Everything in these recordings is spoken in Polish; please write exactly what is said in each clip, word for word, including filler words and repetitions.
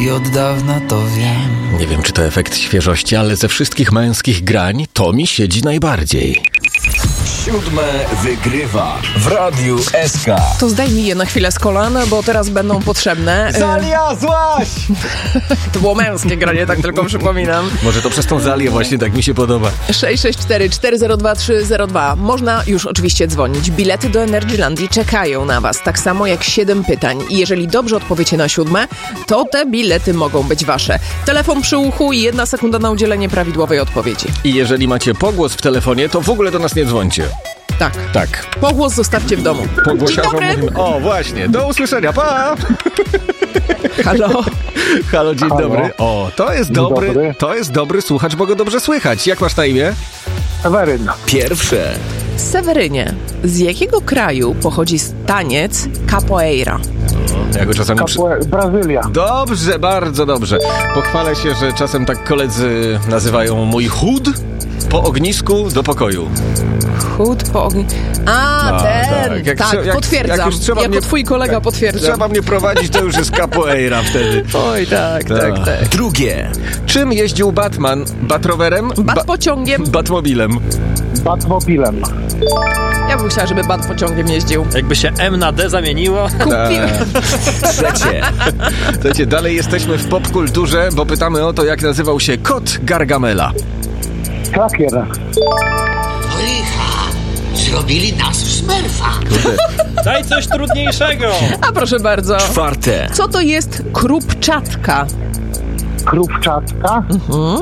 i od dawna to wiem. Nie wiem, czy to efekt świeżości, ale ze wszystkich męskich grań to mi siedzi najbardziej. Siódme wygrywa w Radiu S K. To zdejmij je na chwilę z kolan, bo teraz będą potrzebne. Zaliazłaś! To było męskie granie, tak tylko przypominam. Może to przez tą Zalię właśnie tak mi się podoba. sześć sześć cztery cztery zero dwa trzy zero dwa. Można już oczywiście dzwonić. Bilety do Energylandii czekają na was, tak samo jak siedem pytań. I jeżeli dobrze odpowiecie na siódme, to te bilety mogą być wasze. Telefon przy uchu i jedna sekunda na udzielenie prawidłowej odpowiedzi. I jeżeli macie pogłos w telefonie, to w ogóle do nas nie dzwońcie. Tak. Tak. Pogłos zostawcie w domu. Pogłosiarzom mówimy. O, właśnie. Do usłyszenia. Pa! Halo. Halo, dzień Halo. dobry. O, to jest Dzień dobry, dobry. to jest dobry słuchacz, bo go dobrze słychać. Jak masz na imię? Seweryn. Pierwsze. Sewerynie, z jakiego kraju pochodzi taniec capoeira? Ja go czasami... Przy... Kapue- Brazylia. Dobrze, bardzo dobrze. Pochwalę się, że czasem tak koledzy nazywają mój chód po ognisku do pokoju. Chód po ogniu. A, No, ten. tak. Jak Tak, trze- jak- potwierdzam. jak już trzeba jako mnie- twój kolega jak potwierdzam. Trzeba mnie prowadzić, to już jest capoeira wtedy. Oj, tak, tak, Tak. tak. Drugie. Czym jeździł Batman? Batrowerem? Bat pociągiem. Batmobilem. Batmobilem. Ja bym chciała, żeby bat pociągiem jeździł. Jakby się M na D zamieniło. Kupiłem. Trzecie. Słuchajcie, dalej jesteśmy w popkulturze, bo pytamy o to, jak nazywał się kot Gargamela. Klakier. Licha, zrobili nas w Smurfa. Daj coś trudniejszego. A proszę bardzo. Czwarte. Co to jest krupczatka? Krupczatka. Mhm.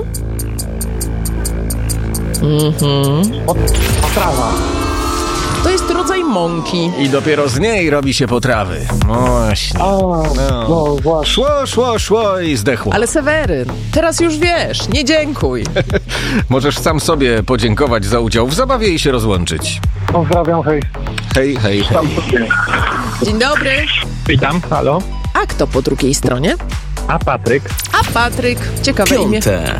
Mhm. Potrawa. To jest rodzaj mąki. I dopiero z niej robi się potrawy. Właśnie. A, no właśnie. Szło, szło, szło i zdechło. Ale Seweryn, teraz już wiesz, nie dziękuj. Możesz sam sobie podziękować za udział w zabawie i się rozłączyć. Pozdrawiam, hej. Hej, hej, hej. Dzień dobry. Witam, halo. A kto po drugiej stronie? A Patryk? A Patryk. Ciekawe imię. Piąte.